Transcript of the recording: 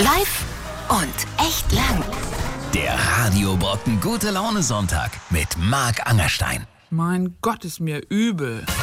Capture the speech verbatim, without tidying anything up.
Live und echt lang. Der Radio Brocken Gute Laune Sonntag mit Marc Angerstein. Mein Gott, ist mir übel.